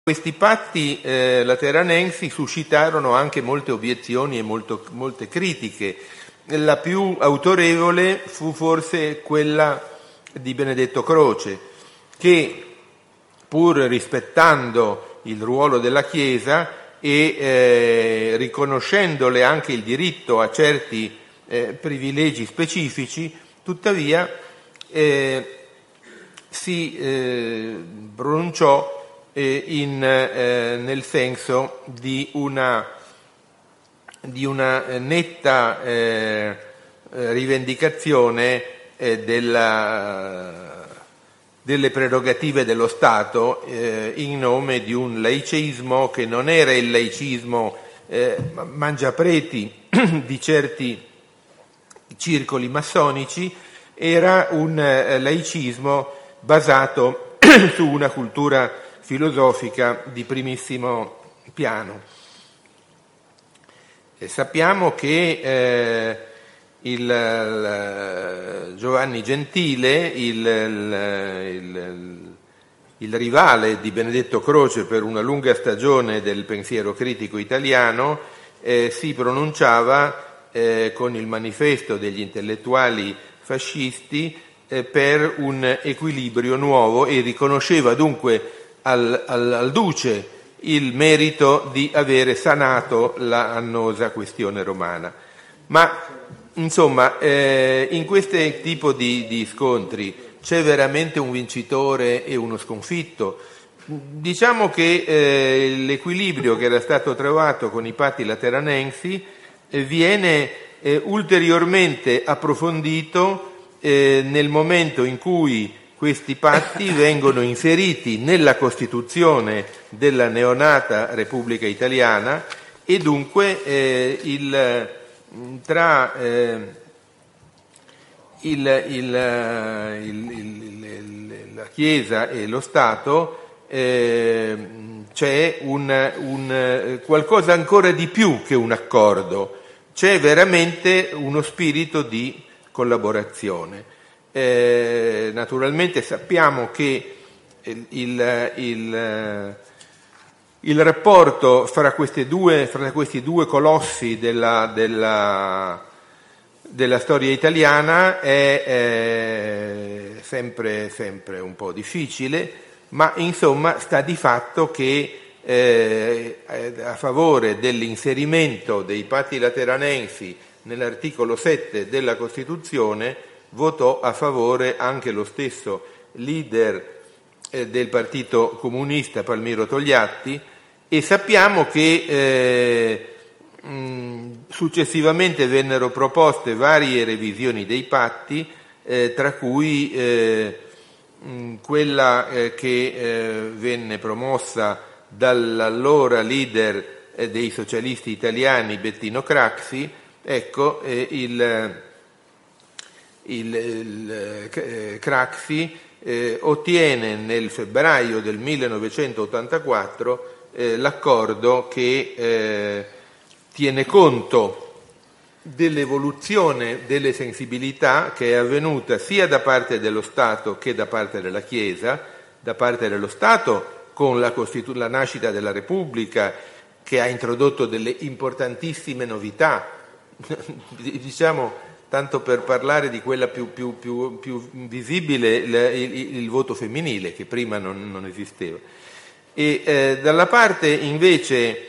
Questi patti lateranensi suscitarono anche molte obiezioni e molte critiche. La più autorevole fu forse quella di Benedetto Croce, che pur rispettando il ruolo della Chiesa e riconoscendole anche il diritto a certi privilegi specifici, tuttavia si pronunciò nel senso di una netta rivendicazione delle prerogative dello Stato in nome di un laicismo che non era il laicismo mangiapreti di certi circoli massonici, era un laicismo basato su una cultura filosofica di primissimo piano. Sappiamo che Giovanni Gentile, il rivale di Benedetto Croce per una lunga stagione del pensiero critico italiano, si pronunciava con il manifesto degli intellettuali fascisti per un equilibrio nuovo e riconosceva dunque al duce il merito di avere sanato la annosa questione romana. Ma insomma, in questo tipo di scontri c'è veramente un vincitore e uno sconfitto? Diciamo che l'equilibrio che era stato trovato con i patti lateranensi viene ulteriormente approfondito nel momento in cui questi patti vengono inseriti nella Costituzione della neonata Repubblica Italiana e dunque tra la Chiesa e lo Stato c'è qualcosa ancora di più che un accordo, c'è veramente uno spirito di collaborazione. Naturalmente sappiamo che il rapporto fra questi due colossi della storia italiana è sempre un po' difficile, ma insomma sta di fatto che a favore dell'inserimento dei patti lateranensi nell'articolo 7 della Costituzione votò a favore anche lo stesso leader del Partito Comunista Palmiro Togliatti, e sappiamo che successivamente vennero proposte varie revisioni dei patti, tra cui quella che venne promossa dall'allora leader dei socialisti italiani Bettino Craxi. Ecco, il Craxi ottiene nel febbraio del 1984 l'accordo che tiene conto dell'evoluzione delle sensibilità che è avvenuta sia da parte dello Stato che da parte della Chiesa. Da parte dello Stato con la nascita della Repubblica, che ha introdotto delle importantissime novità, diciamo, tanto per parlare di quella più visibile, il voto femminile, che prima non esisteva. E dalla parte invece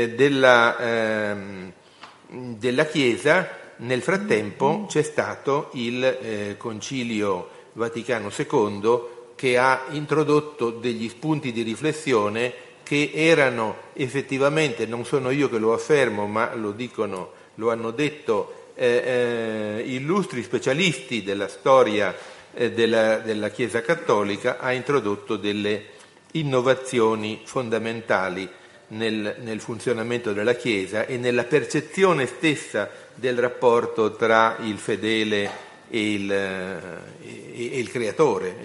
della Chiesa, nel frattempo c'è stato il Concilio Vaticano II, che ha introdotto degli spunti di riflessione che erano effettivamente, non sono io che lo affermo, ma lo hanno detto illustri specialisti della storia della Chiesa Cattolica, ha introdotto delle innovazioni fondamentali nel funzionamento della Chiesa e nella percezione stessa del rapporto tra il fedele e il Creatore.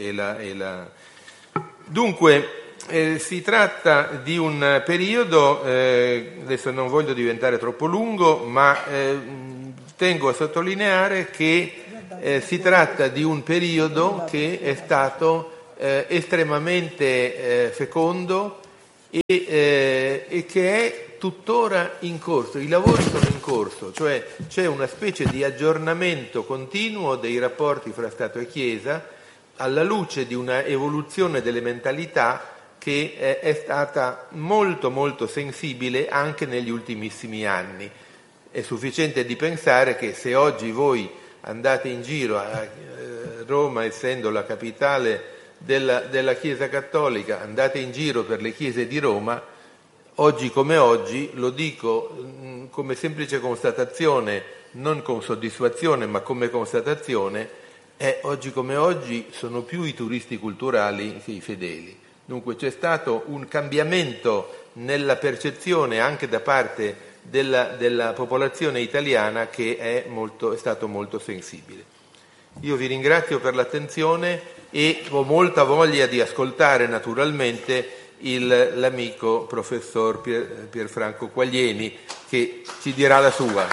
Dunque si tratta di un periodo, adesso non voglio diventare troppo lungo, ma tengo a sottolineare che si tratta di un periodo che è stato estremamente fecondo, e che è tuttora in corso. I lavori sono in corso, cioè c'è una specie di aggiornamento continuo dei rapporti fra Stato e Chiesa alla luce di una evoluzione delle mentalità che è stata molto molto sensibile anche negli ultimissimi anni. È sufficiente di pensare che se oggi voi andate in giro a Roma, essendo la capitale della Chiesa Cattolica, andate in giro per le chiese di Roma, oggi come oggi, lo dico come semplice constatazione, non con soddisfazione ma come constatazione, oggi come oggi sono più i turisti culturali che i fedeli. Dunque c'è stato un cambiamento nella percezione anche da parte della popolazione italiana che è stato molto sensibile. Io vi ringrazio per l'attenzione e ho molta voglia di ascoltare naturalmente l'amico professor Pierfranco Quaglieni che ci dirà la sua.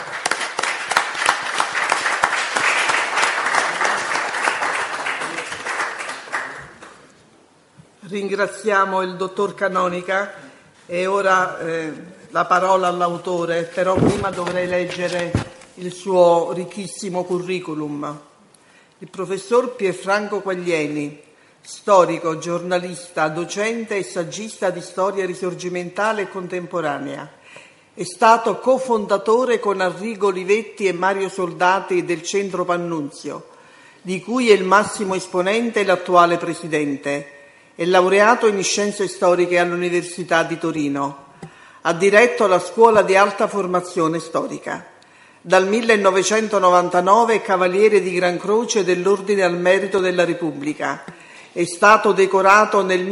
Ringraziamo il dottor Canonica e ora la parola all'autore, però prima dovrei leggere il suo ricchissimo curriculum. Il professor Pierfranco Quaglieni, storico, giornalista, docente e saggista di storia risorgimentale e contemporanea. È stato cofondatore con Arrigo Olivetti e Mario Soldati del Centro Pannunzio, di cui è il massimo esponente e l'attuale presidente. È laureato in scienze storiche all'Università di Torino. Ha diretto la Scuola di Alta Formazione Storica. Dal 1999 è Cavaliere di Gran Croce dell'Ordine al Merito della Repubblica. È stato decorato nel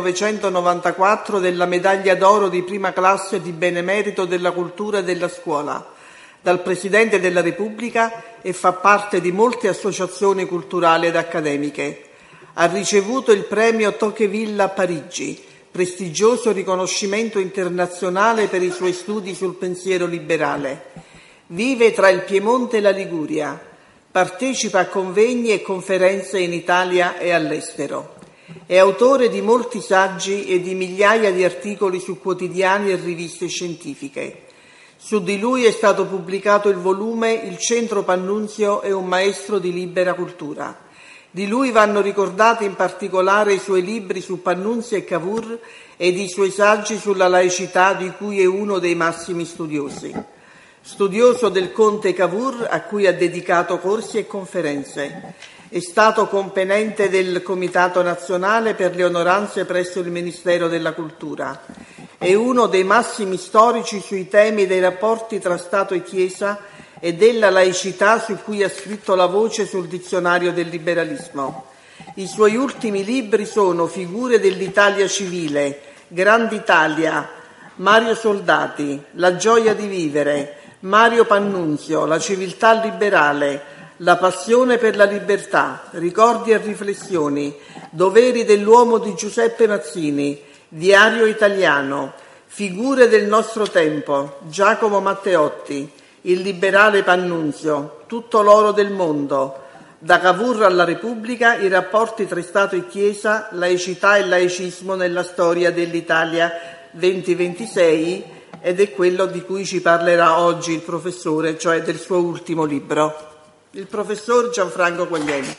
1994 della Medaglia d'Oro di prima classe di Benemerito della Cultura e della Scuola dal Presidente della Repubblica e fa parte di molte associazioni culturali ed accademiche. Ha ricevuto il premio Tocqueville a Parigi, prestigioso riconoscimento internazionale per i suoi studi sul pensiero liberale. Vive tra il Piemonte e la Liguria, partecipa a convegni e conferenze in Italia e all'estero. È autore di molti saggi e di migliaia di articoli su quotidiani e riviste scientifiche. Su di lui è stato pubblicato il volume Il Centro Pannunzio è un maestro di libera cultura. Di lui vanno ricordati in particolare i suoi libri su Pannunzio e Cavour ed i suoi saggi sulla laicità, di cui è uno dei massimi studiosi. Studioso del conte Cavour, a cui ha dedicato corsi e conferenze. È stato componente del Comitato Nazionale per le Onoranze presso il Ministero della Cultura. È uno dei massimi storici sui temi dei rapporti tra Stato e Chiesa e della laicità, su cui ha scritto la voce sul dizionario del liberalismo. I suoi ultimi libri sono Figure dell'Italia civile, Grand'Italia, Mario Soldati, La gioia di vivere, Mario Pannunzio, La civiltà liberale, La passione per la libertà, Ricordi e riflessioni, Doveri dell'uomo di Giuseppe Mazzini, Diario italiano, Figure del nostro tempo, Giacomo Matteotti, Il liberale Pannunzio, Tutto l'oro del mondo, Da Cavour alla Repubblica, i rapporti tra Stato e Chiesa, laicità e laicismo nella storia dell'Italia 2026, ed è quello di cui ci parlerà oggi il professore, cioè del suo ultimo libro. Il professor Gianfranco Quaglieni.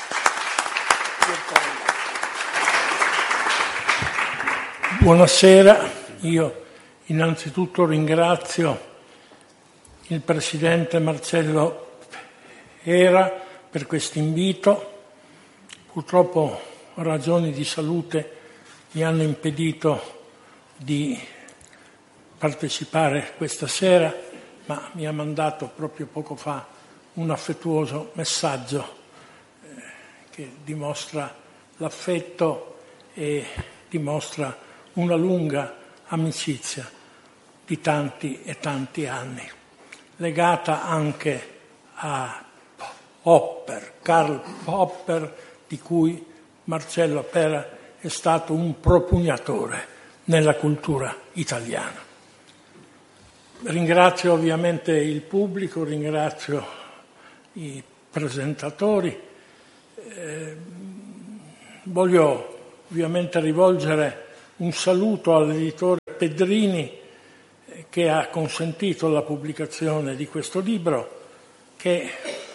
Buonasera, io innanzitutto ringrazio il Presidente Marcello Era per questo invito. Purtroppo ragioni di salute mi hanno impedito di partecipare questa sera, ma mi ha mandato proprio poco fa un affettuoso messaggio che dimostra l'affetto e dimostra una lunga amicizia di tanti e tanti anni, legata anche a Karl Popper, di cui Marcello Pera è stato un propugnatore nella cultura italiana. Ringrazio ovviamente il pubblico, ringrazio i presentatori. Voglio ovviamente rivolgere un saluto all'editore Pedrini che ha consentito la pubblicazione di questo libro, che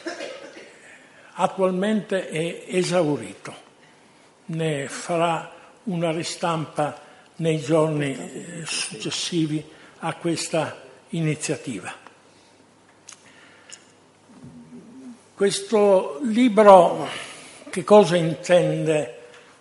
attualmente è esaurito. Ne farà una ristampa nei giorni successivi a questa iniziativa. Questo libro che cosa intende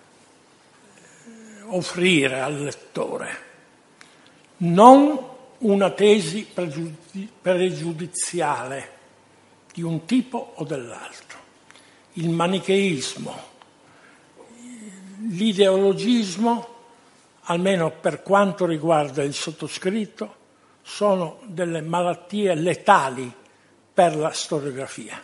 offrire al lettore? Non una tesi pregiudiziale di un tipo o dell'altro. Il manicheismo, l'ideologismo, almeno per quanto riguarda il sottoscritto, sono delle malattie letali per la storiografia.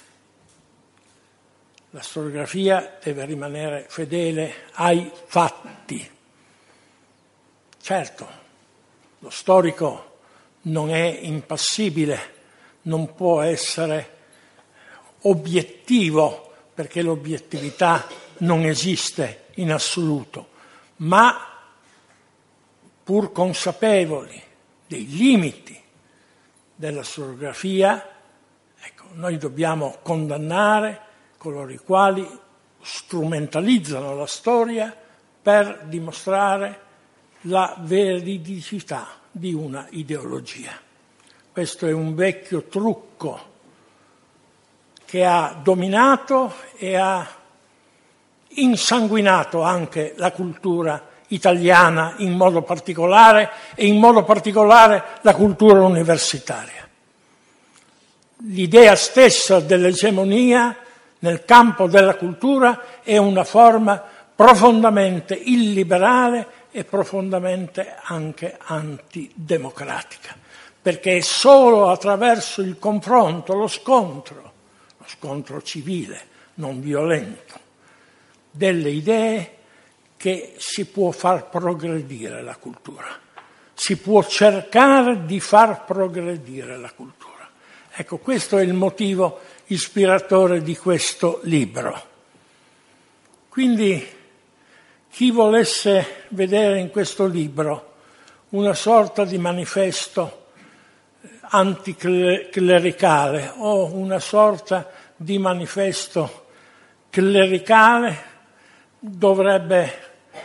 La storiografia deve rimanere fedele ai fatti. Certo, lo storico non è impassibile, non può essere obiettivo, perché l'obiettività non esiste in assoluto, ma pur consapevoli dei limiti della storiografia, ecco, noi dobbiamo condannare coloro i quali strumentalizzano la storia per dimostrare la veridicità di una ideologia. Questo è un vecchio trucco che ha dominato e ha insanguinato anche la cultura italiana in modo particolare, e in modo particolare la cultura universitaria. L'idea stessa dell'egemonia nel campo della cultura è una forma profondamente illiberale e profondamente anche antidemocratica, perché è solo attraverso il confronto, lo scontro civile, non violento, delle idee che si può far progredire la cultura, si può cercare di far progredire la cultura. Ecco, questo è il motivo ispiratore di questo libro. Quindi chi volesse vedere in questo libro una sorta di manifesto anticlericale o una sorta di manifesto clericale dovrebbe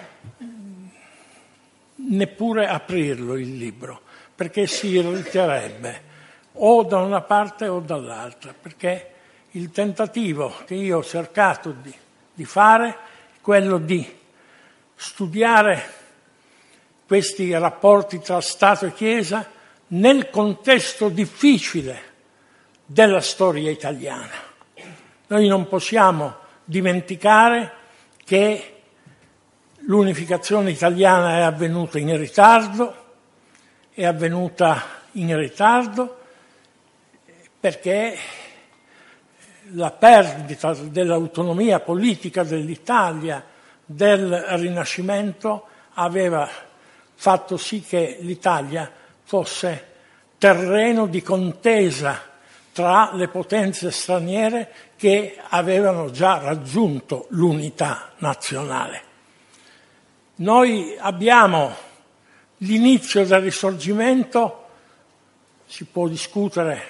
neppure aprirlo il libro, perché si irriterebbe o da una parte o dall'altra, perché il tentativo che io ho cercato di fare è quello di studiare questi rapporti tra Stato e Chiesa nel contesto difficile della storia italiana. Noi non possiamo dimenticare che l'unificazione italiana è avvenuta in ritardo perché la perdita dell'autonomia politica dell'Italia del Rinascimento aveva fatto sì che l'Italia fosse terreno di contesa tra le potenze straniere che avevano già raggiunto l'unità nazionale. Noi abbiamo l'inizio del Risorgimento, si può discutere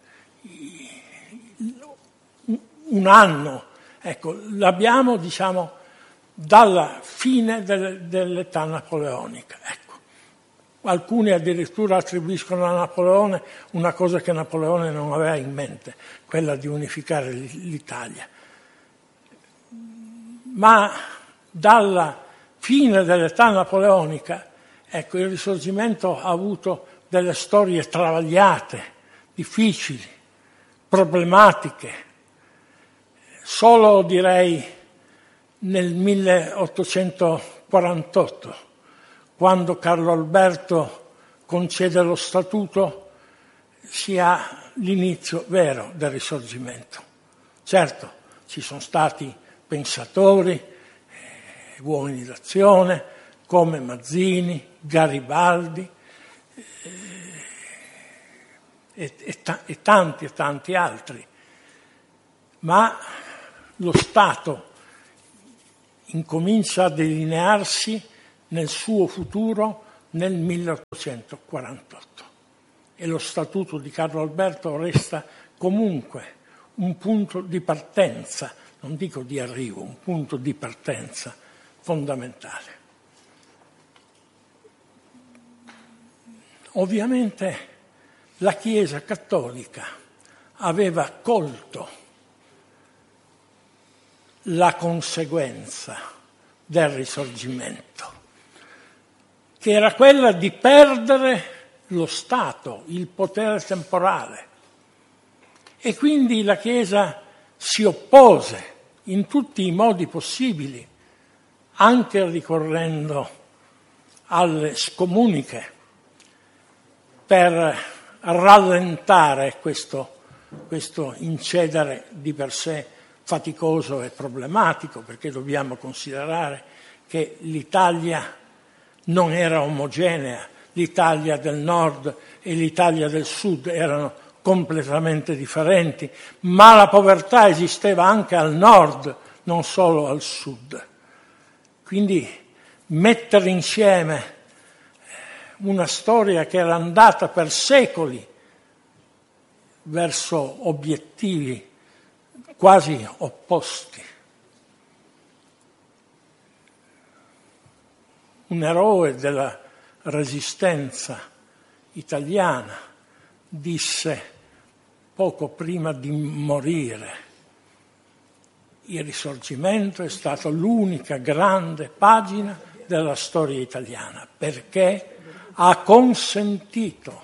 un anno, ecco, l'abbiamo dalla fine dell'età napoleonica. Ecco. Alcuni addirittura attribuiscono a Napoleone una cosa che Napoleone non aveva in mente, quella di unificare l'Italia. Ma dalla fine dell'età napoleonica, ecco, il Risorgimento ha avuto delle storie travagliate, difficili, problematiche. Solo direi nel 1848, quando Carlo Alberto concede lo statuto, si ha l'inizio vero del Risorgimento. Certo, ci sono stati pensatori, uomini d'azione, come Mazzini, Garibaldi e tanti altri, ma lo Stato incomincia a delinearsi nel suo futuro nel 1848. E lo Statuto di Carlo Alberto resta comunque un punto di partenza, non dico di arrivo, un punto di partenza fondamentale. Ovviamente la Chiesa cattolica aveva colto la conseguenza del Risorgimento, che era quella di perdere lo Stato, il potere temporale. E quindi la Chiesa si oppose in tutti i modi possibili, anche ricorrendo alle scomuniche, per rallentare questo incedere di per sé faticoso e problematico, perché dobbiamo considerare che l'Italia non era omogenea, l'Italia del nord e l'Italia del sud erano completamente differenti, ma la povertà esisteva anche al nord, non solo al sud. Quindi mettere insieme una storia che era andata per secoli verso obiettivi quasi opposti. Un eroe della Resistenza italiana disse poco prima di morire: il Risorgimento è stata l'unica grande pagina della storia italiana, perché ha consentito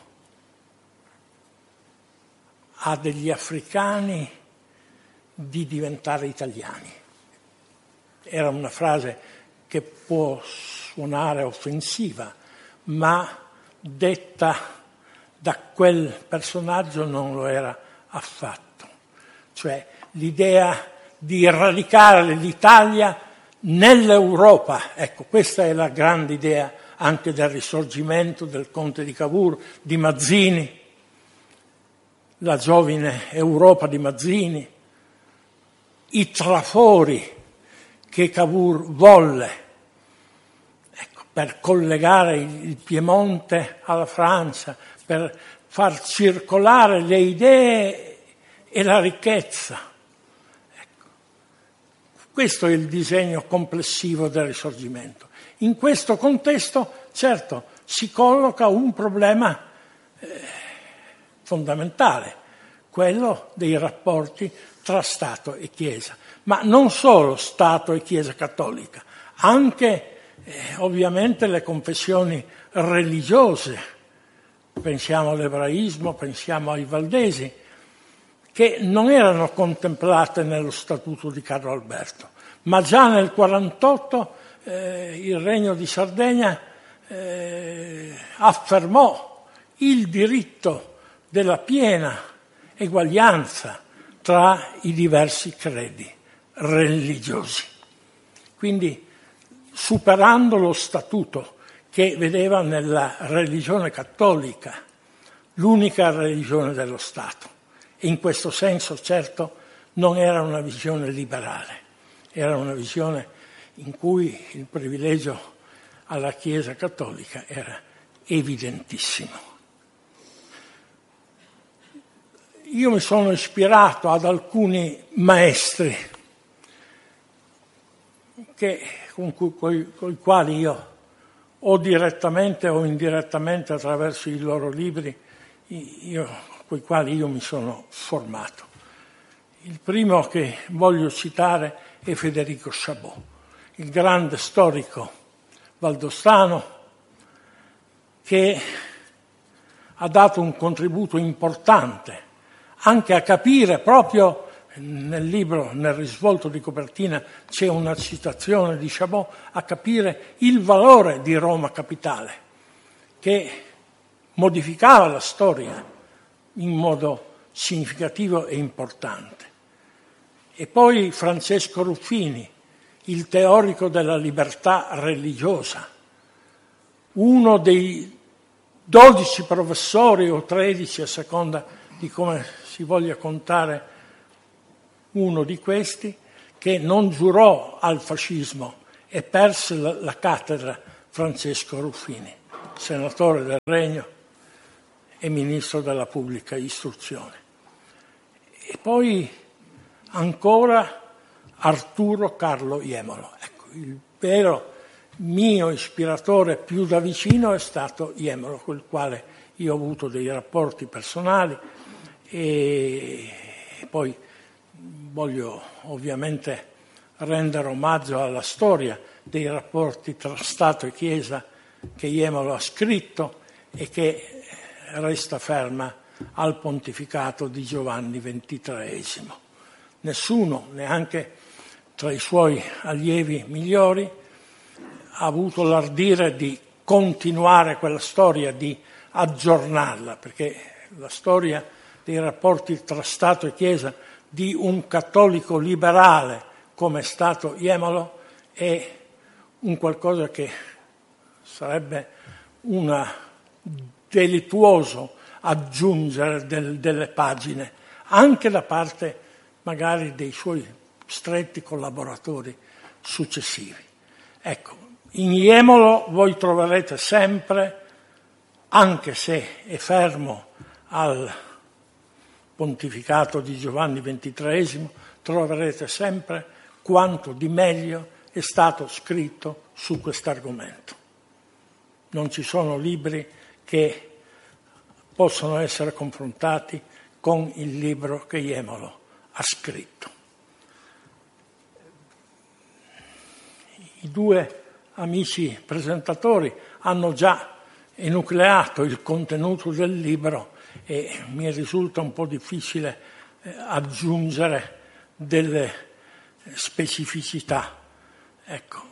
a degli africani di diventare italiani. Era una frase che può suonare offensiva, ma detta da quel personaggio non lo era affatto. Cioè l'idea di radicare l'Italia nell'Europa. Ecco, questa è la grande idea anche del Risorgimento, del Conte di Cavour, di Mazzini, la giovine Europa di Mazzini, i trafori che Cavour volle, ecco, per collegare il Piemonte alla Francia, per far circolare le idee e la ricchezza. Ecco. Questo è il disegno complessivo del Risorgimento. In questo contesto, certo, si colloca un problema fondamentale, quello dei rapporti tra Stato e Chiesa, ma non solo Stato e Chiesa cattolica, anche ovviamente le confessioni religiose, pensiamo all'ebraismo, pensiamo ai valdesi, che non erano contemplate nello Statuto di Carlo Alberto, ma già nel 1948 il Regno di Sardegna affermò il diritto della piena eguaglianza tra i diversi credi religiosi. Quindi, superando lo statuto che vedeva nella religione cattolica l'unica religione dello Stato, e in questo senso, certo, non era una visione liberale, era una visione in cui il privilegio alla Chiesa cattolica era evidentissimo. Io mi sono ispirato ad alcuni maestri con i quali io, o direttamente o indirettamente attraverso i loro libri, con i quali io mi sono formato. Il primo che voglio citare è Federico Chabod, il grande storico valdostano che ha dato un contributo importante anche a capire, proprio nel libro, nel risvolto di copertina c'è una citazione di Chabod, a capire il valore di Roma capitale, che modificava la storia in modo significativo e importante. E poi Francesco Ruffini, il teorico della libertà religiosa, uno dei 12 professori o 13 a seconda di come si voglia contare uno di questi, che non giurò al fascismo e perse la cattedra Francesco Ruffini, senatore del Regno e ministro della pubblica istruzione. E poi ancora Arturo Carlo Jemolo. Ecco, il vero mio ispiratore più da vicino è stato Jemolo, con il quale io ho avuto dei rapporti personali e poi voglio ovviamente rendere omaggio alla storia dei rapporti tra Stato e Chiesa che Jemolo ha scritto e che resta ferma al pontificato di Giovanni XXIII. Nessuno, neanche tra i suoi allievi migliori, ha avuto l'ardire di continuare quella storia, di aggiornarla, perché la storia dei rapporti tra Stato e Chiesa di un cattolico liberale come è stato Jemolo è un qualcosa che sarebbe un delittuoso aggiungere delle pagine, anche da parte magari dei suoi stretti collaboratori successivi. Ecco, in Jemolo voi troverete sempre, anche se è fermo al pontificato di Giovanni XXIII, troverete sempre quanto di meglio è stato scritto su quest'argomento. Non ci sono libri che possono essere confrontati con il libro che Jemolo ha scritto. I due amici presentatori hanno già enucleato il contenuto del libro e mi risulta un po' difficile aggiungere delle specificità. Ecco,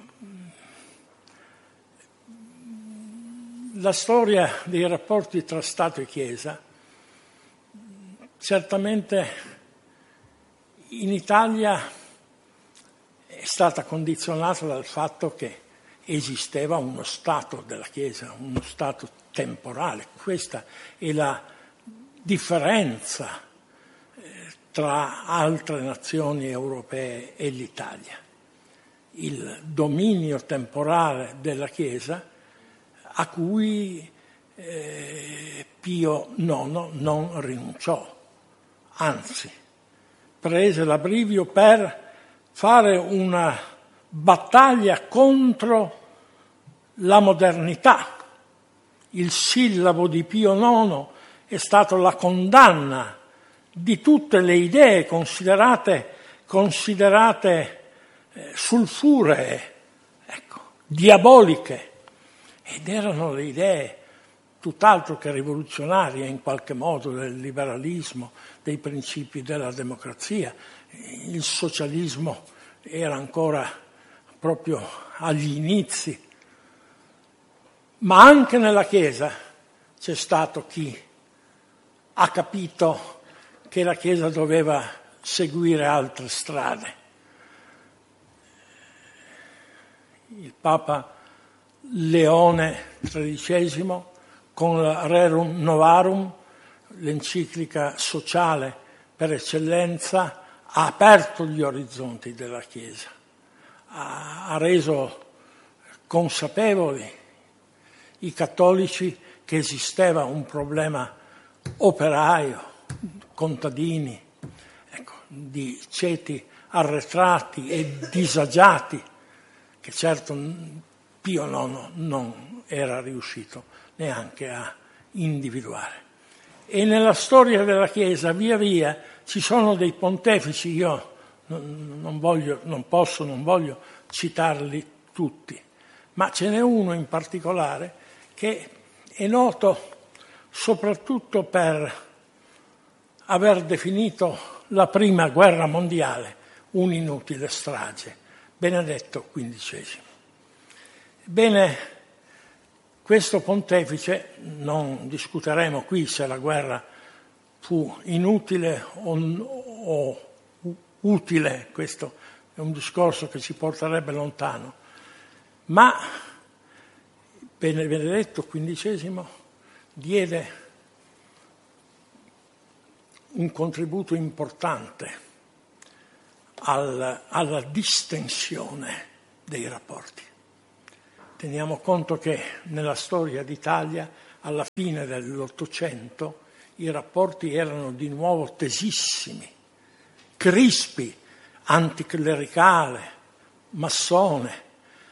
la storia dei rapporti tra Stato e Chiesa certamente in Italia è stata condizionata dal fatto che esisteva uno Stato della Chiesa, uno Stato temporale. Questa è la differenza tra altre nazioni europee e l'Italia. Il dominio temporale della Chiesa a cui Pio IX non rinunciò, anzi prese l'abbrivio per fare una battaglia contro la modernità. Il sillabo di Pio IX è stato la condanna di tutte le idee considerate sulfuree, ecco, diaboliche, ed erano le idee tutt'altro che rivoluzionarie in qualche modo del liberalismo, dei principi della democrazia. Il socialismo era ancora proprio agli inizi, ma anche nella Chiesa c'è stato chi ha capito che la Chiesa doveva seguire altre strade. Il Papa Leone XIII, con la Rerum Novarum, l'enciclica sociale per eccellenza, ha aperto gli orizzonti della Chiesa, ha reso consapevoli i cattolici che esisteva un problema operaio, contadini, ecco, di ceti arretrati e disagiati, che certo Pio IX non era riuscito neanche a individuare. E nella storia della Chiesa via via ci sono dei pontefici, io non voglio citarli tutti, ma ce n'è uno in particolare che è noto soprattutto per aver definito la prima guerra mondiale un'inutile strage, Benedetto XV. Bene, questo pontefice, non discuteremo qui se la guerra fu inutile o utile, questo è un discorso che ci porterebbe lontano, ma Benedetto XV diede un contributo importante alla distensione dei rapporti. Teniamo conto che nella storia d'Italia, alla fine dell'Ottocento, i rapporti erano di nuovo tesissimi, crispi, anticlericale, massone.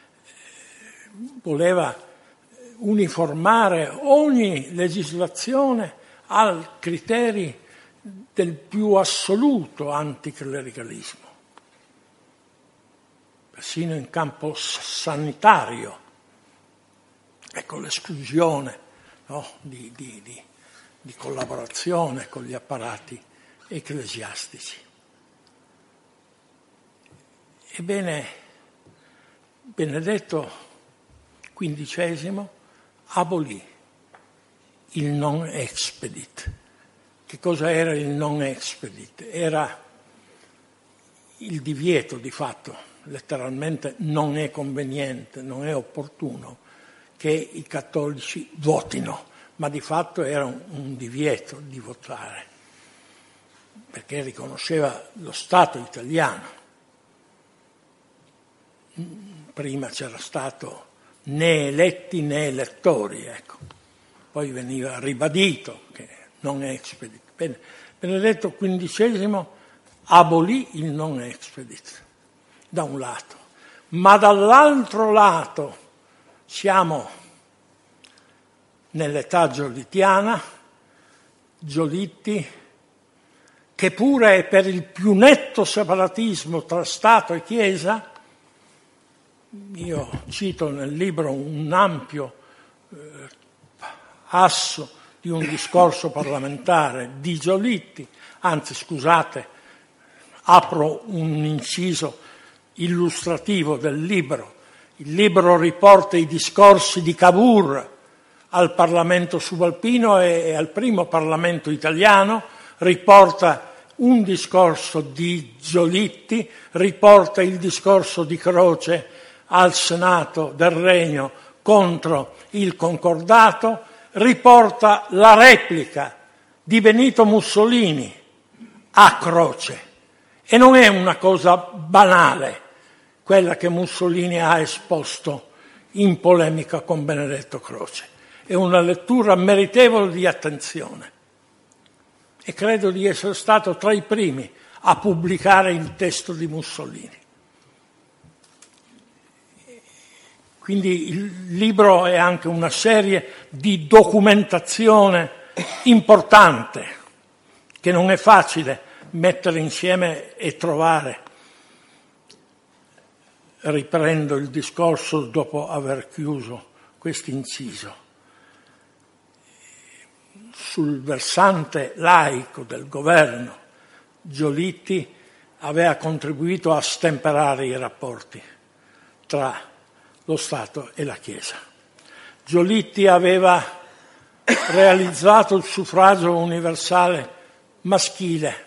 Voleva uniformare ogni legislazione ai criteri del più assoluto anticlericalismo, persino in campo sanitario. Ecco l'esclusione, no, di collaborazione con gli apparati ecclesiastici. Ebbene, Benedetto XV abolì il non expedit. Che cosa era il non expedit? Era il divieto, di fatto, letteralmente non è conveniente, non è opportuno che i cattolici votino, ma di fatto era un divieto di votare, perché riconosceva lo Stato italiano. Prima c'era stato né eletti né elettori, ecco. Poi veniva ribadito che non expedit. Bene. Benedetto XV abolì il non expedit, da un lato, ma dall'altro lato siamo nell'età giolittiana, Giolitti, che pure è per il più netto separatismo tra Stato e Chiesa. Io cito nel libro un ampio asso di un discorso parlamentare di Giolitti, anzi scusate, apro un inciso illustrativo del libro. Il libro riporta i discorsi di Cavour al Parlamento subalpino e al primo Parlamento italiano, riporta un discorso di Giolitti, riporta il discorso di Croce al Senato del Regno contro il concordato, riporta la replica di Benito Mussolini a Croce. E non è una cosa banale quella che Mussolini ha esposto in polemica con Benedetto Croce. È una lettura meritevole di attenzione. E credo di essere stato tra i primi a pubblicare il testo di Mussolini. Quindi il libro è anche una serie di documentazione importante, che non è facile mettere insieme e trovare. Riprendo il discorso dopo aver chiuso questo inciso. Sul versante laico del governo, Giolitti aveva contribuito a stemperare i rapporti tra lo Stato e la Chiesa. Giolitti aveva realizzato il suffragio universale maschile,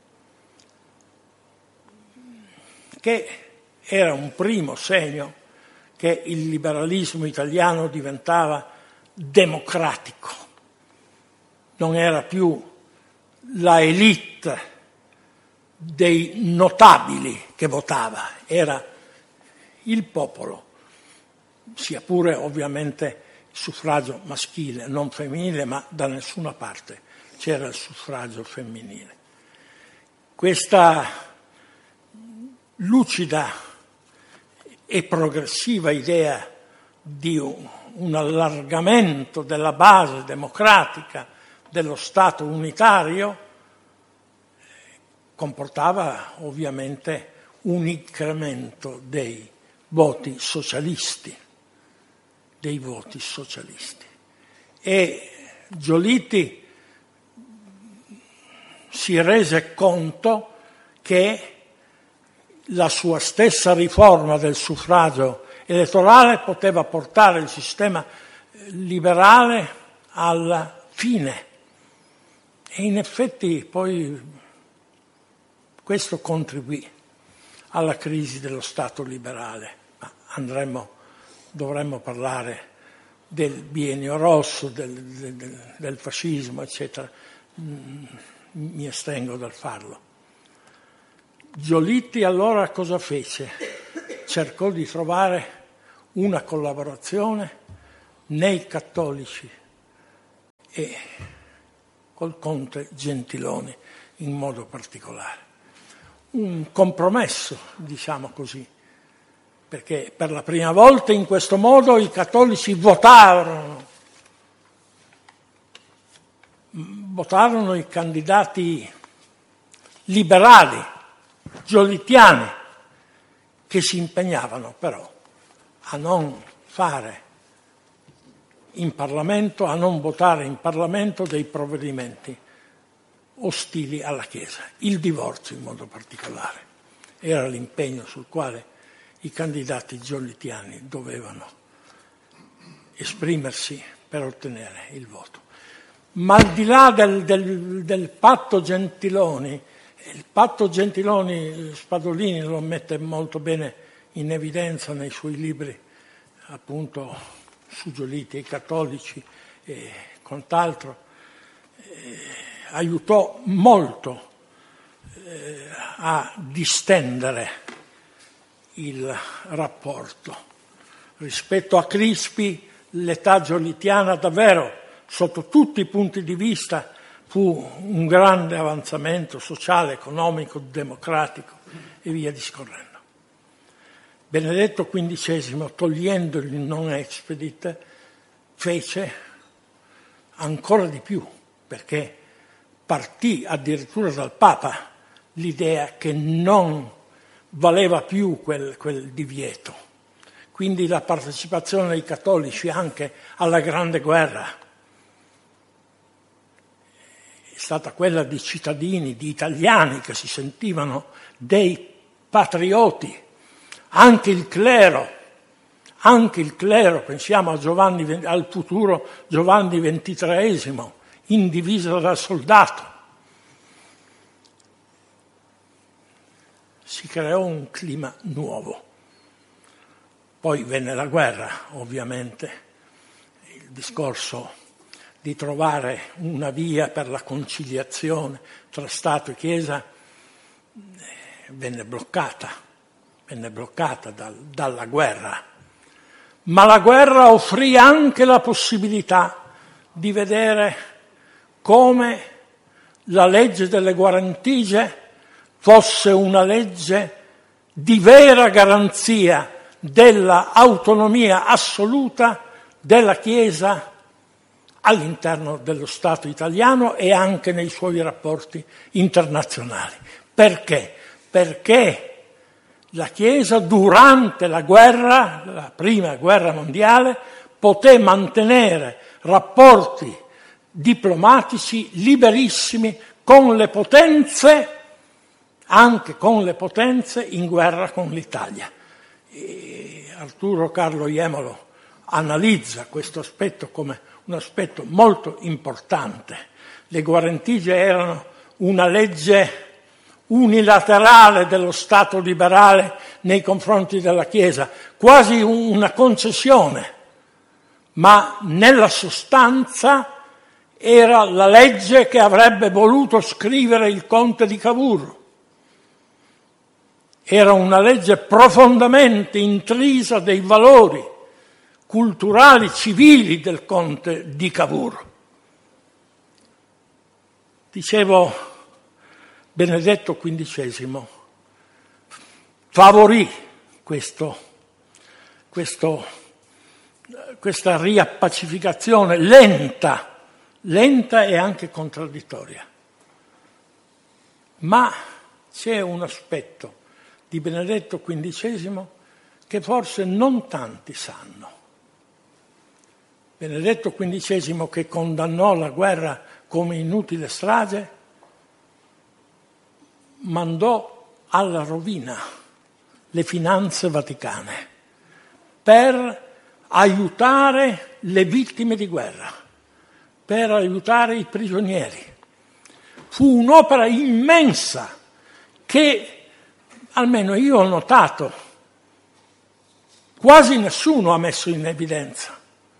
che era un primo segno che il liberalismo italiano diventava democratico. Non era più la élite dei notabili che votava, era il popolo, sia pure ovviamente il suffragio maschile, non femminile, ma da nessuna parte c'era il suffragio femminile. Questa lucida e progressiva idea di un allargamento della base democratica dello Stato unitario comportava ovviamente un incremento dei voti socialisti. E Giolitti si rese conto che la sua stessa riforma del suffragio elettorale poteva portare il sistema liberale alla fine. E in effetti poi questo contribuì alla crisi dello Stato liberale. Ma dovremmo parlare del biennio rosso, del fascismo, eccetera. Mi astengo dal farlo. Giolitti allora cosa fece? Cercò di trovare una collaborazione nei cattolici e col conte Gentiloni in modo particolare. Un compromesso, diciamo così, perché per la prima volta in questo modo i cattolici votarono i candidati liberali, giolittiani, che si impegnavano però a non fare in Parlamento, a non votare in Parlamento dei provvedimenti ostili alla Chiesa. Il divorzio in modo particolare era l'impegno sul quale i candidati giolittiani dovevano esprimersi per ottenere il voto. Ma al di là del patto Gentiloni, il patto Gentiloni Spadolini lo mette molto bene in evidenza nei suoi libri, appunto su Giolitti e i cattolici e quant'altro, aiutò molto a distendere il rapporto. Rispetto a Crispi, l'età giolittiana davvero, sotto tutti i punti di vista, fu un grande avanzamento sociale, economico, democratico e via discorrendo. Benedetto XV, togliendo il non expedit, fece ancora di più, perché partì addirittura dal Papa l'idea che non valeva più quel divieto. Quindi la partecipazione dei cattolici anche alla Grande Guerra è stata quella di cittadini, di italiani che si sentivano dei patrioti. Anche il clero, pensiamo al futuro Giovanni XXIII, in divisa da soldato. Si creò un clima nuovo. Poi venne la guerra, ovviamente, il discorso di trovare una via per la conciliazione tra Stato e Chiesa venne bloccata dalla guerra. Ma la guerra offrì anche la possibilità di vedere come la legge delle guarentigie fosse una legge di vera garanzia della autonomia assoluta della Chiesa all'interno dello Stato italiano e anche nei suoi rapporti internazionali. Perché? Perché la Chiesa durante la guerra, la prima guerra mondiale, poté mantenere rapporti diplomatici liberissimi con le potenze, anche con le potenze in guerra con l'Italia. E Arturo Carlo Jemolo analizza questo aspetto come un aspetto molto importante. Le guarentigie erano una legge unilaterale dello Stato liberale nei confronti della Chiesa, quasi una concessione, ma nella sostanza era la legge che avrebbe voluto scrivere il conte di Cavour. Era una legge profondamente intrisa dei valori culturali, civili del conte di Cavour. Dicevo, Benedetto XV favorì questa riappacificazione lenta e anche contraddittoria. Ma c'è un aspetto di Benedetto XV che forse non tanti sanno. Benedetto XV, che condannò la guerra come inutile strage, mandò alla rovina le finanze vaticane per aiutare le vittime di guerra, per aiutare i prigionieri. Fu un'opera immensa che, almeno io ho notato, quasi nessuno ha messo in evidenza.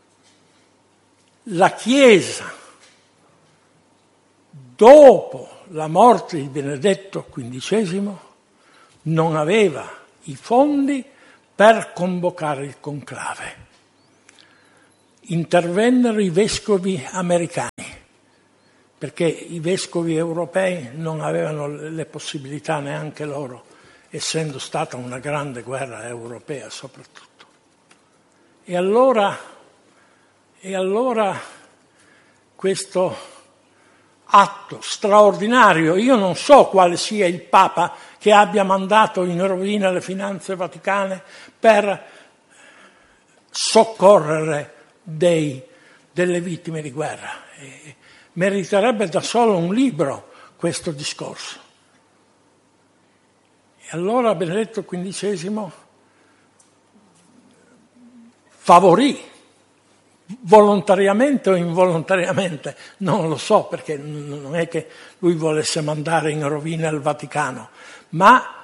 La Chiesa, dopo la morte di Benedetto XV, non aveva i fondi per convocare il conclave. Intervennero i vescovi americani, perché i vescovi europei non avevano le possibilità neanche loro, essendo stata una grande guerra europea soprattutto. E allora questo atto straordinario, io non so quale sia il Papa che abbia mandato in rovina le finanze vaticane per soccorrere delle vittime di guerra. Meriterebbe da solo un libro questo discorso. E allora Benedetto XV favorì, volontariamente o involontariamente, non lo so, perché non è che lui volesse mandare in rovina il Vaticano, ma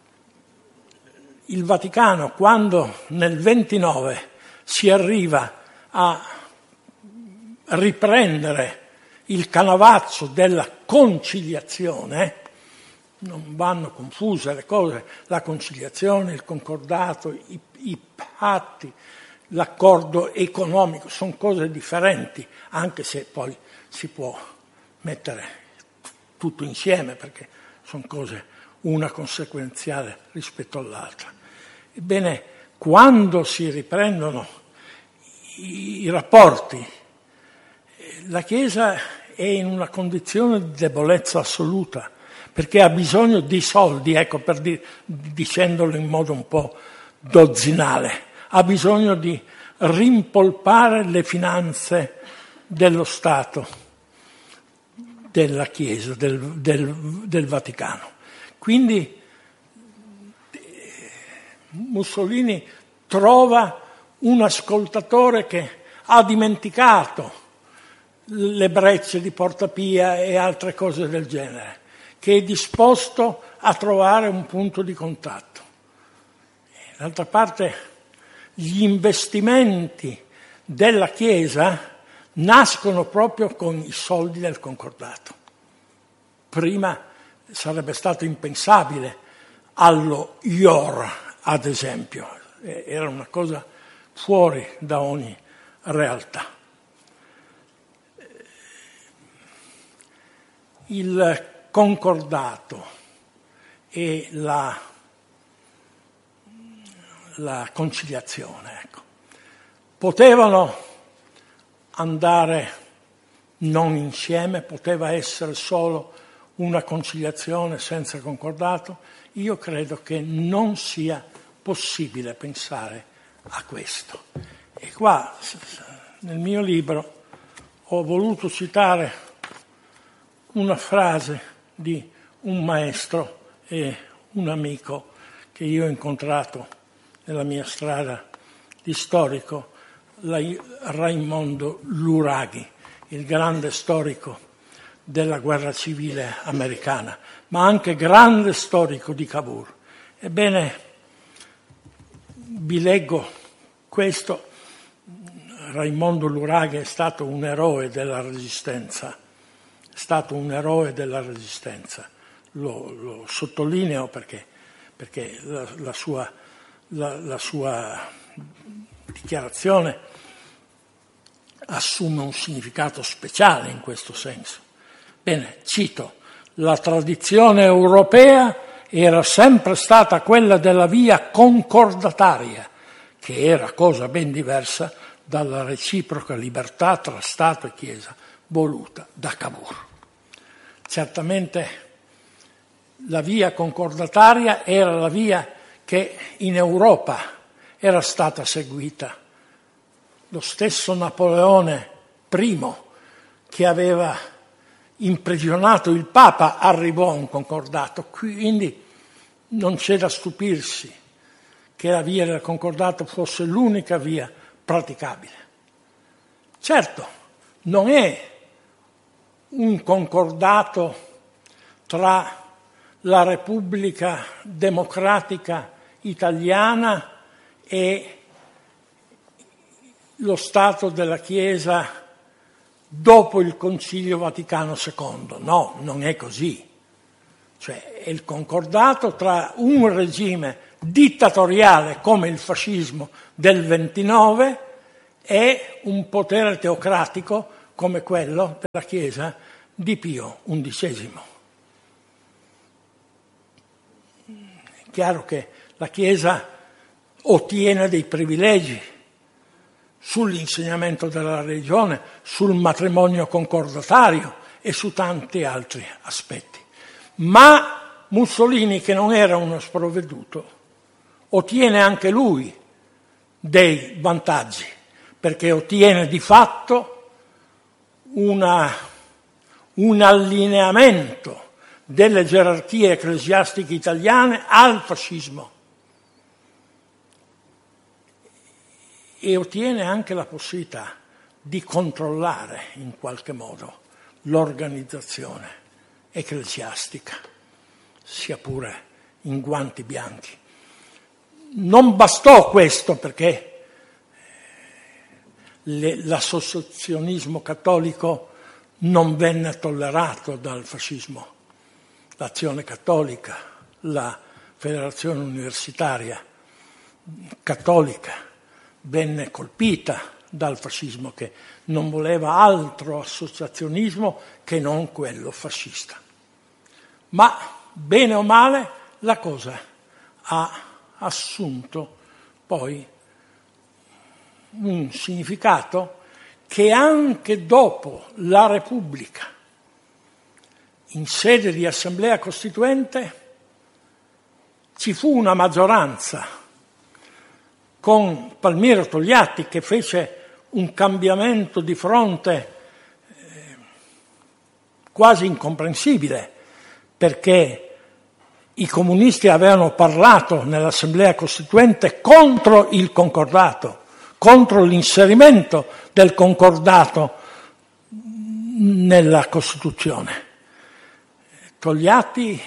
il Vaticano, quando nel 29 si arriva a riprendere il canavazzo della conciliazione, non vanno confuse le cose, la conciliazione, il concordato, i patti, l'accordo economico, sono cose differenti, anche se poi si può mettere tutto insieme, perché sono cose una conseguenziale rispetto all'altra. Ebbene, quando si riprendono i rapporti, la Chiesa è in una condizione di debolezza assoluta, perché ha bisogno di soldi, ecco, dicendolo in modo un po' dozzinale, ha bisogno di rimpolpare le finanze dello Stato, della Chiesa, del Vaticano. Quindi Mussolini trova un ascoltatore che ha dimenticato le brecce di Porta Pia e altre cose del genere, che è disposto a trovare un punto di contatto. D'altra parte, gli investimenti della Chiesa nascono proprio con i soldi del concordato. Prima sarebbe stato impensabile allo IOR, ad esempio, era una cosa fuori da ogni realtà. Il concordato e la conciliazione, ecco, potevano andare non insieme, poteva essere solo una conciliazione senza concordato. Io credo che non sia possibile pensare a questo. E qua, nel mio libro, ho voluto citare una frase di un maestro e un amico che io ho incontrato nella mia strada di storico, Raimondo Luraghi, il grande storico della guerra civile americana, ma anche grande storico di Cavour. Ebbene, vi leggo questo. Raimondo Luraghi è stato un eroe della Resistenza, lo sottolineo perché la sua dichiarazione assume un significato speciale in questo senso. Bene, cito: la tradizione europea era sempre stata quella della via concordataria, che era cosa ben diversa dalla reciproca libertà tra Stato e Chiesa voluta da Cavour. Certamente la via concordataria era la via che in Europa era stata seguita. Lo stesso Napoleone I, che aveva imprigionato il Papa, arrivò a un concordato, quindi non c'è da stupirsi che la via del concordato fosse l'unica via praticabile. Certo, non è un concordato tra la Repubblica Democratica Italiana e lo Stato della Chiesa dopo il Concilio Vaticano II. No, non è così. Cioè, è il concordato tra un regime dittatoriale come il fascismo del 29 e un potere teocratico come quello della Chiesa di Pio XI. È chiaro che la Chiesa ottiene dei privilegi sull'insegnamento della religione, sul matrimonio concordatario e su tanti altri aspetti. Ma Mussolini, che non era uno sprovveduto, ottiene anche lui dei vantaggi, perché ottiene di fatto un allineamento delle gerarchie ecclesiastiche italiane al fascismo e ottiene anche la possibilità di controllare in qualche modo l'organizzazione ecclesiastica, sia pure in guanti bianchi. Non bastò questo perché l'associazionismo cattolico non venne tollerato dal fascismo. L'Azione Cattolica, la Federazione Universitaria Cattolica venne colpita dal fascismo, che non voleva altro associazionismo che non quello fascista. Ma, bene o male, la cosa ha assunto poi un significato che anche dopo la Repubblica, in sede di Assemblea Costituente, ci fu una maggioranza con Palmiro Togliatti che fece un cambiamento di fronte quasi incomprensibile, perché i comunisti avevano parlato nell'Assemblea Costituente contro il concordato, contro l'inserimento del concordato nella Costituzione. Togliatti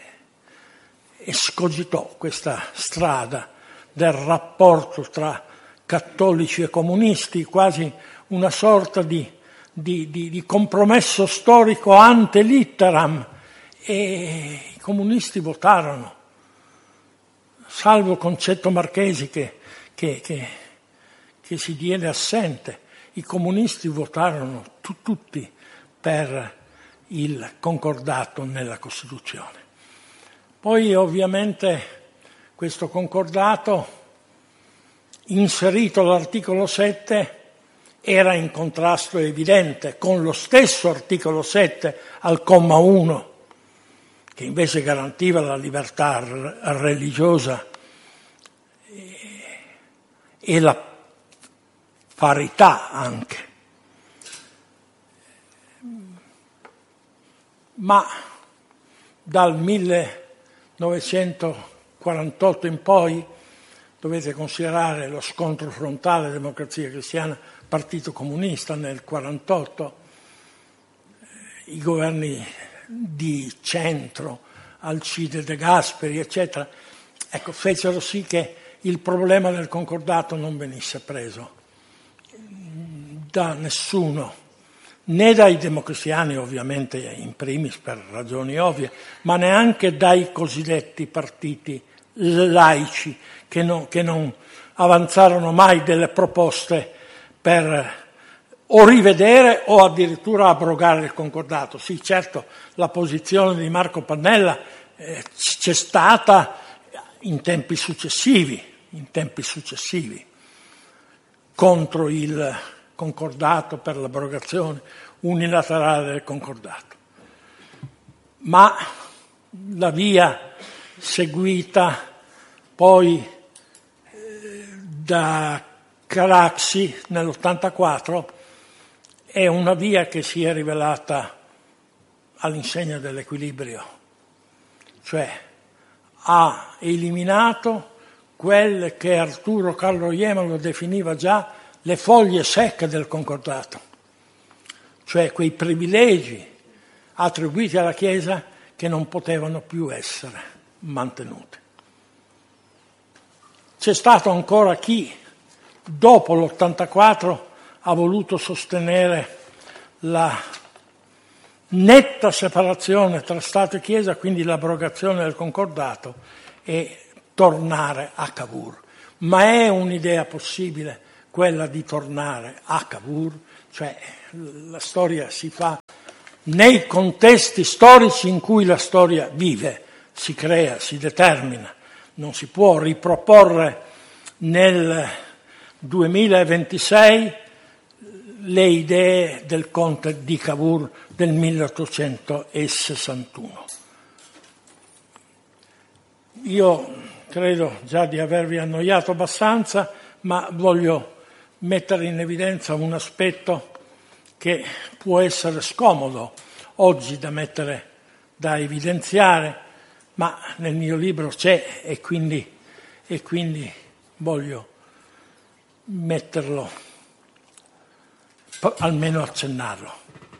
escogitò questa strada del rapporto tra cattolici e comunisti, quasi una sorta di compromesso storico ante litteram, e i comunisti votarono, salvo Concetto Marchesi che si diede assente. I comunisti votarono tutti per il concordato nella Costituzione. Poi ovviamente questo concordato, inserito all'articolo 7, era in contrasto evidente con lo stesso articolo 7 al comma 1, che invece garantiva la libertà religiosa e la parità anche. Ma dal 1948 in poi dovete considerare lo scontro frontale Democrazia Cristiana Partito Comunista nel 1948, i governi di centro, Alcide De Gasperi, eccetera, fecero sì che il problema del concordato non venisse preso da nessuno, né dai democristiani ovviamente in primis per ragioni ovvie, ma neanche dai cosiddetti partiti laici che non avanzarono mai delle proposte per o rivedere o addirittura abrogare il concordato. Sì, certo, la posizione di Marco Pannella c'è stata in tempi successivi contro il concordato, per l'abrogazione unilaterale del concordato. Ma la via seguita poi da Craxi nell'84 è una via che si è rivelata all'insegna dell'equilibrio, cioè ha eliminato quelle che Arturo Carlo Jemolo definiva già le foglie secche del concordato, cioè quei privilegi attribuiti alla Chiesa che non potevano più essere mantenuti. C'è stato ancora chi, dopo l'84, ha voluto sostenere la netta separazione tra Stato e Chiesa, quindi l'abrogazione del concordato, e tornare a Cavour. Ma è un'idea possibile quella di tornare a Cavour? Cioè, la storia si fa nei contesti storici in cui la storia vive, si crea, si determina. Non si può riproporre nel 2026 le idee del conte di Cavour del 1861. Io credo già di avervi annoiato abbastanza, ma voglio mettere in evidenza un aspetto che può essere scomodo oggi da evidenziare, ma nel mio libro c'è e quindi voglio metterlo, almeno accennarlo.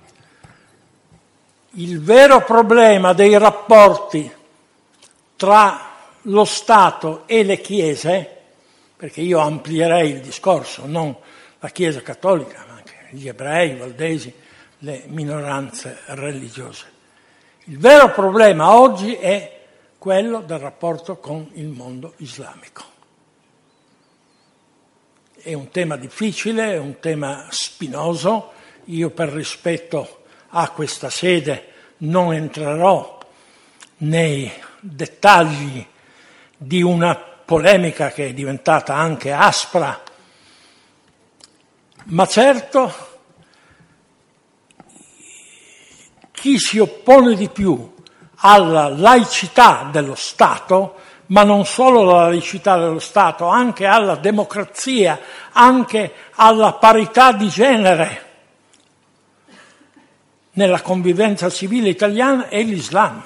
Il vero problema dei rapporti tra lo Stato e le chiese, perché io amplierei il discorso, non la Chiesa cattolica, ma anche gli ebrei, i valdesi, le minoranze religiose. Il vero problema oggi è quello del rapporto con il mondo islamico. È un tema difficile, è un tema spinoso. Io per rispetto a questa sede non entrerò nei dettagli di una polemica che è diventata anche aspra, ma certo chi si oppone di più alla laicità dello Stato, ma non solo alla laicità dello Stato, anche alla democrazia, anche alla parità di genere nella convivenza civile italiana, è l'Islam.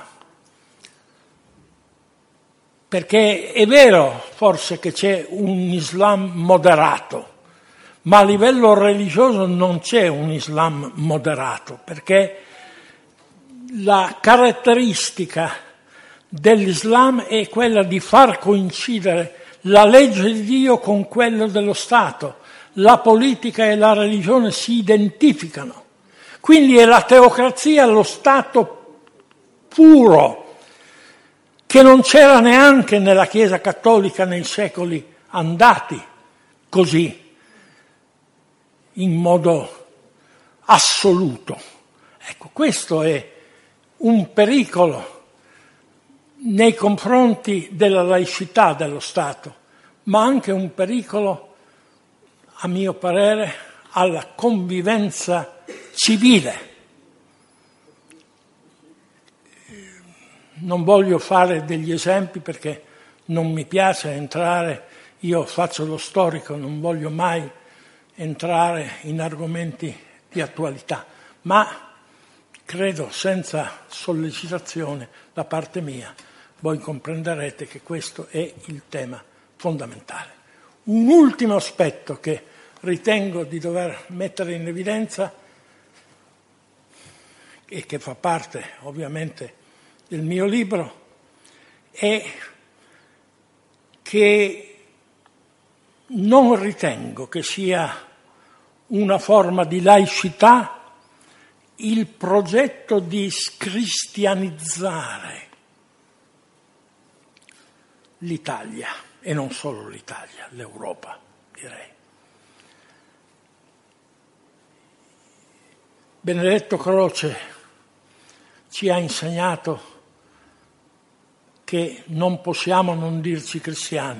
Perché è vero forse che c'è un Islam moderato, ma a livello religioso non c'è un Islam moderato, perché la caratteristica dell'Islam è quella di far coincidere la legge di Dio con quella dello Stato. La politica e la religione si identificano. Quindi è la teocrazia, lo Stato puro, che non c'era neanche nella Chiesa cattolica nei secoli andati, così, in modo assoluto. Ecco, questo è un pericolo nei confronti della laicità dello Stato, ma anche un pericolo, a mio parere, alla convivenza civile. Non voglio fare degli esempi perché non mi piace entrare, io faccio lo storico, non voglio mai entrare in argomenti di attualità, ma credo senza sollecitazione da parte mia voi comprenderete che questo è il tema fondamentale. Un ultimo aspetto che ritengo di dover mettere in evidenza e che fa parte ovviamente del mio libro è che non ritengo che sia una forma di laicità il progetto di scristianizzare l'Italia, e non solo l'Italia, l'Europa, direi. Benedetto Croce ci ha insegnato che non possiamo non dirci cristiani,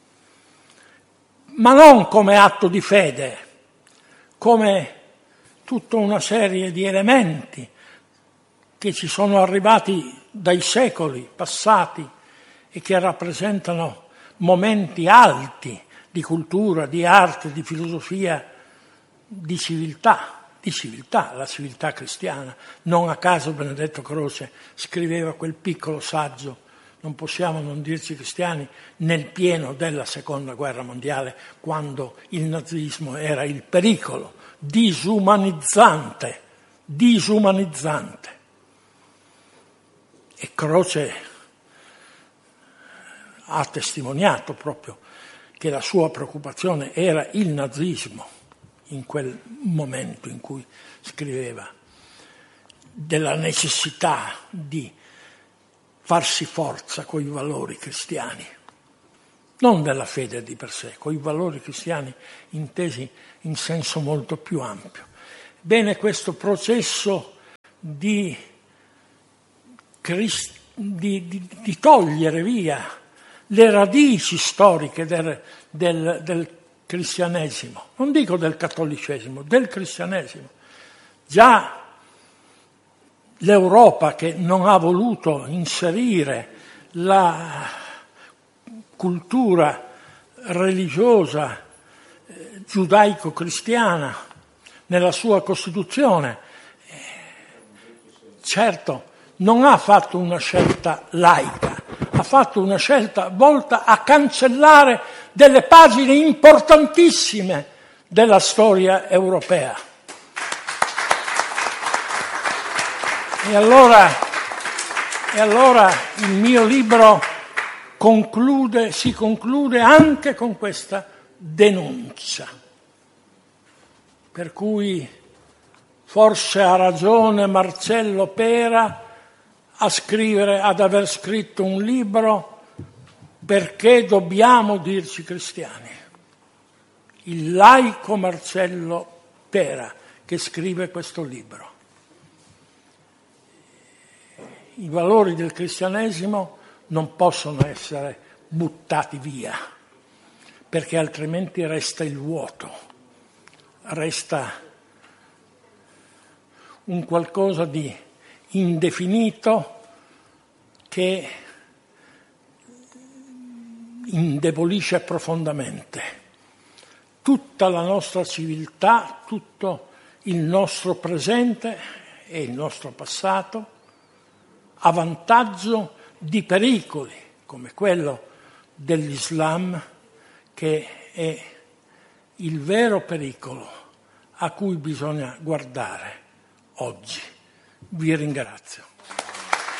ma non come atto di fede, come tutta una serie di elementi che ci sono arrivati dai secoli passati e che rappresentano momenti alti di cultura, di arte, di filosofia, di civiltà, la civiltà cristiana. Non a caso Benedetto Croce scriveva quel piccolo saggio, non possiamo non dirci cristiani, nel pieno della Seconda Guerra Mondiale, quando il nazismo era il pericolo disumanizzante. E Croce ha testimoniato proprio che la sua preoccupazione era il nazismo in quel momento in cui scriveva della necessità di farsi forza coi valori cristiani. non della fede di per sé, con i valori cristiani intesi in senso molto più ampio. Bene, questo processo di togliere via le radici storiche del cristianesimo, non dico del cattolicesimo, del cristianesimo. Già l'Europa, che non ha voluto inserire la cultura religiosa giudaico-cristiana nella sua Costituzione, certo non ha fatto una scelta laica, ha fatto una scelta volta a cancellare delle pagine importantissime della storia europea. E allora il mio libro si conclude anche con questa denuncia, per cui forse ha ragione Marcello Pera ad aver scritto un libro perché dobbiamo dirci cristiani. Il laico Marcello Pera che scrive questo libro. I valori del cristianesimo non possono essere buttati via, perché altrimenti resta il vuoto, resta un qualcosa di indefinito che indebolisce profondamente tutta la nostra civiltà, tutto il nostro presente e il nostro passato, a vantaggio di pericoli come quello dell'Islam, che è il vero pericolo a cui bisogna guardare oggi. Vi ringrazio.